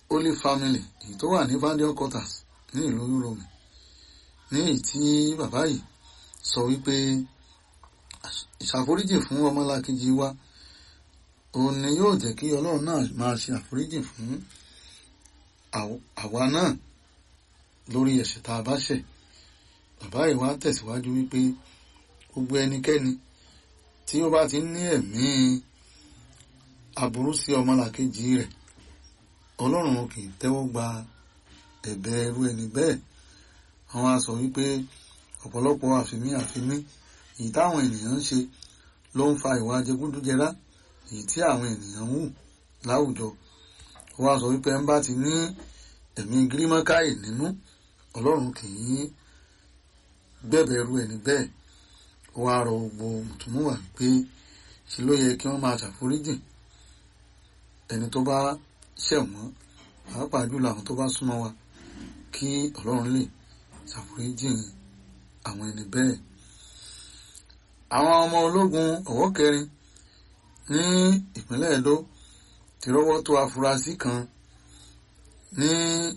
Holy Family èyí tó wà ní Vandeal Quarters ní ìlú Uromi, ní èyí tí bàbá yìí sọ wípé ìṣàforíjì fún ọmọlàkejì wa òun ni yóò jẹ́ kí Ọlọ́run náà máa ṣe àforíjì fún àwa náà lórí ẹ̀ṣẹ̀ tá a bá ṣẹ̀. Bàbá yìí wá tẹ̀síwájú wípé gbogbo ẹnikẹ́ni tí ó bá ti ní ẹ̀mí aburú sí ọmọlàkejì rẹ̀, Ọlọ́run kì í tẹ́wọ́ gba ẹ̀bẹ̀ irú ẹni bẹ́ẹ̀. Àwọn á sọ wípé ọ̀pọ̀lọpọ̀ àfimí èyí táwọn ènìyàn ń ṣe ló ń fa ìwà jẹgúdújẹrá èyí tí àwọn ènìyàn ń hù láwùjọ. Ó wá sọ wípé ń bá ti ní ẹ̀mí gírímọ́káì nínú, Ọlọ́run kì í gbẹ̀bẹ̀ irú ẹni bẹ́ẹ̀. Ó wá rọ gbogbo mùtúmùwà wípé ṣe ló yẹ kí wọ́n máa ṣàforíjì ẹni tó bá ṣẹ̀ wọ́n, pàápàá jùlọ àwọn tó bá súnmọ́ wa, kí Ọlọ́run lè ṣàforíjì àwọn ẹni bẹ́ẹ̀. Àwọn ọmọ ológun ọ̀wọ́ kẹrin ní ìpínlẹ̀ Edo ti rọ́wọ́ tó afurasí kan ní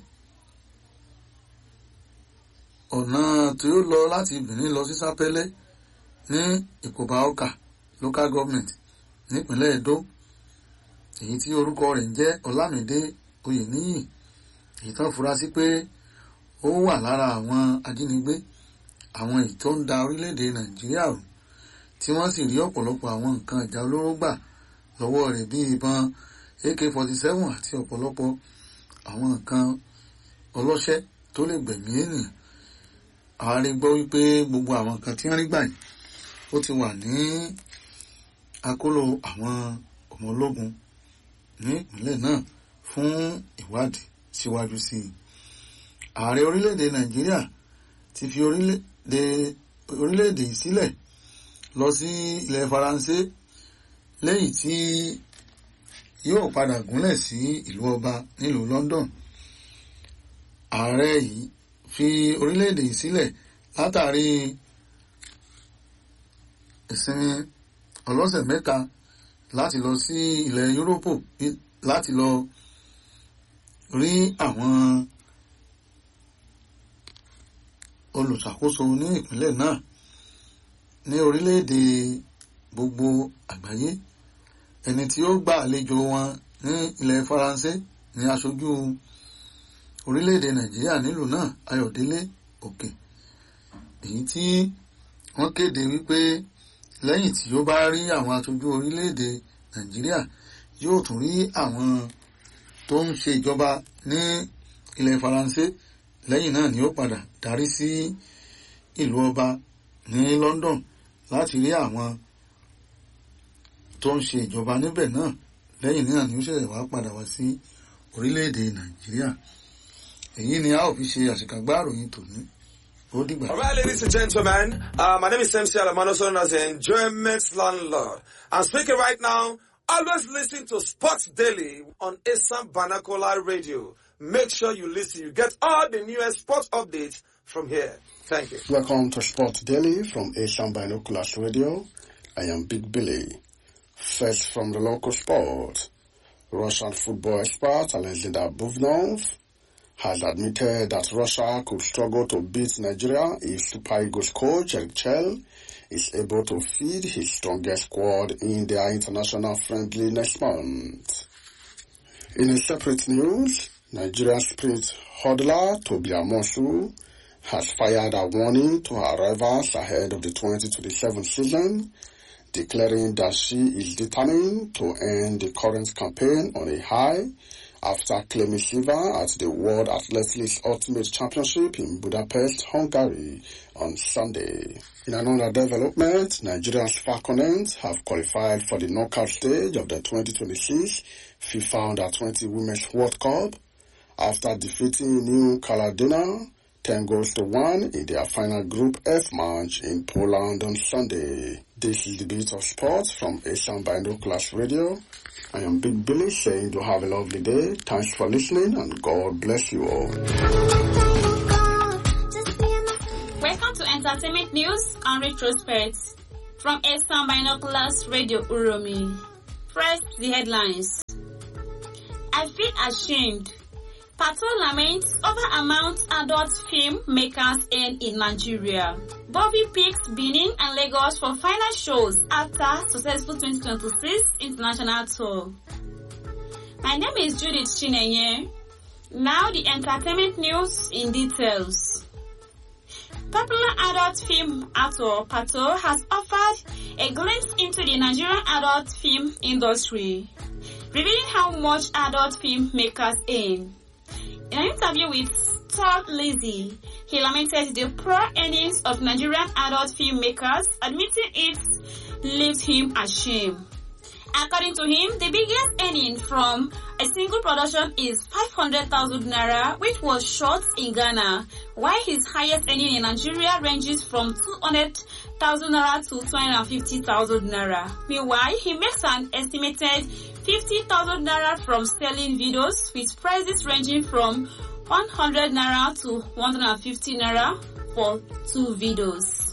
ọ̀nà tí ó lọ láti Benin lọ sí Sápẹ́lẹ́ ní Ìkòbá Ọkà local government nípínlẹ̀ Edo, èyí tí orúkọ rẹ̀ ń jẹ́ Ọlámídé Oyèníyì, èyí tán fura sí pé ó wà lára àwọn ajínigbé, àwọn èyí tó ń da orílẹ̀-èdè Nàìjíríà rú, tí wọ́n sì rí ọ̀pọ̀lọpọ̀ àwọn nǹkan ìjà olóró gbà lọ́wọ́ rẹ̀ bíi ìbọn AK-47 àti ọ̀pọ̀lọpọ̀ àwọn nǹkan ọlọ́ṣẹ́ tó lè gbẹ̀mí ènìyàn. Ààrẹ gbọ́ wípé gbogbo àwọn nǹkan tí wọ́n rí gbà yìí ó ti wà ní àkólò àwọn ọmọ ológun ní ìpínlẹ̀ náà fún ìwádìí síwájú sí i. Ààrẹ orílẹ̀-èdè Nàìjíríà ti fi orílẹ̀-èdè sílẹ̀ lọ sí ilẹ̀ Faransé, lẹ́yìn tí yóò padà gúnlẹ̀ sí ìlú ọba nílùú London. Ààrẹ yìí fi orílẹ̀-èdè sílẹ̀ látàrí ìsinmi ọlọ́sẹ̀ mẹ́ta láti lọ sí ilẹ̀ Yúróòpù láti lọ rí àwọn olùṣàkóso ní ìpínlẹ̀ náà ní orílẹ̀-èdè gbogbo àgbáyé. Ẹni tí ó gba àlejò wọn ní ilẹ̀ Faransé ní aṣojú orílẹ̀-èdè Nàìjíríà nílùú náà, Ayọ̀délé Òkè, èyí tí wọ́n kéde wípé lẹ́yìn tí ó bá rí àwọn aṣojú orílẹ̀-èdè Nàìjíríà yóò tún rí àwọn tó ń ṣe ìjọba ní ilẹ̀ Faransé. Lẹ́yìn náà ni ó padà darí sí ìlú ọba ní London láti rí àwọn tó ń ṣe ìjọba níbẹ̀ náà. Lẹ́yìn náà ni ó ṣẹ̀ṣẹ̀ wá padà wá sí orílẹ̀-èdè Nàìjíríà. Èyí ni a ó fi ṣe àṣekágbá ìròyìn tòní. Ó dìgbà. All right, ladies and gentlemen, my name is MC Alamano, known as the Enjoyment Landlord. I'm speaking right now. Always listen to Sports Daily on Asam Vernacular Radio. Make sure you listen. You get all the newest sports updates from here. Thank you. Welcome to Sports Daily from Asam Binoculars Radio. I am Big Billy. First from the local sport. Russian football expert Alexander Buvnov has admitted that Russia could struggle to beat Nigeria if Super Eagles coach Eric Chell is able to feed his strongest squad in their international friendly next month. In a separate news, Nigerian sprint hurdler Tobi Amosu has fired a warning to her rivals ahead of the 2027 season, declaring that she is determined to end the current campaign on a high after claiming silver at the World Athletics Ultimate Championship in Budapest, Hungary on Sunday. In another development, Nigeria's Falconets have qualified for the knockout stage of the 2026 FIFA Under-20 Women's World Cup after defeating New Caledonia 10-1 in their final Group F match in Poland on Sunday. This is the bit of sports from Asian Binoculars Radio. I am Big Billy saying to have a lovely day. Thanks for listening and God bless you all. Welcome to Entertainment News and Retrospect from Asian Binoculars Radio Uromi. First, the headlines. I feel ashamed Pato laments over amount adult film makers earn in Nigeria. Bobby picks Benin and Lagos for final shows after successful 2026 international tour. My name is Judith Chinenye. Now the entertainment news in details. Popular adult film actor Pato has offered a glimpse into the Nigerian adult film industry, revealing how much adult film makers earn. In an interview with Todd Lizzie, he lamented the poor earnings of Nigerian adult filmmakers, admitting it leaves him ashamed. According to him, the biggest earning from a single production is 500,000 naira, which was shot in Ghana, while his highest earning in Nigeria ranges from 200,000 naira to 250,000 naira. Meanwhile, he makes an estimated 50,000 naira from selling videos, with prices ranging from 100 naira to 150 naira for 2 videos.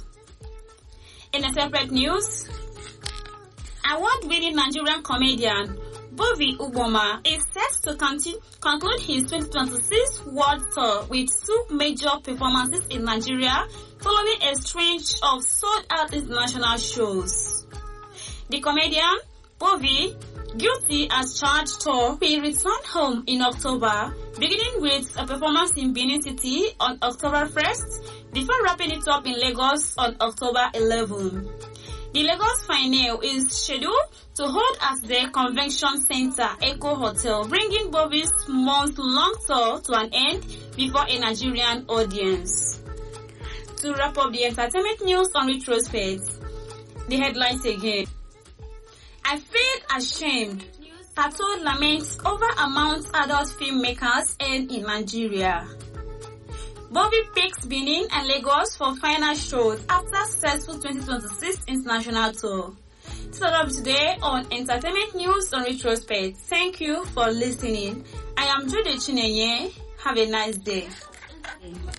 In a separate news, award-winning Nigerian comedian Bobby Uboma is set to conclude his 2026 world tour with 2 major performances in Nigeria following a string of sold-out international shows. The comedian, Bobby, guilty as charged tour, will return home in October, beginning with a performance in Benin City on October 1st, before wrapping it up in Lagos on October 11. The Lagos final is scheduled to hold at the Convention Center Echo Hotel, bringing Bobby's month-long tour to an end before a Nigerian audience. To wrap up the entertainment news on retrospect, the headlines again. I feel ashamed. Pato laments over amount adult filmmakers earn in Nigeria. Bobby picks Benin and Lagos for final shows after successful 2026 international tour. This is all today on Entertainment News on Retrospect. Thank you for listening. I am Judith Chinenye. Have a nice day.